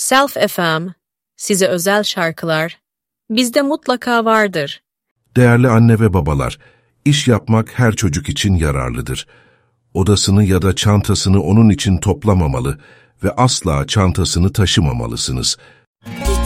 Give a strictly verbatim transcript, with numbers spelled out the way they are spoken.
Self F M, size özel şarkılar, bizde mutlaka vardır. Değerli anne ve babalar, iş yapmak her çocuk için yararlıdır. Odasını ya da çantasını onun için toplamamalı ve asla çantasını taşımamalısınız.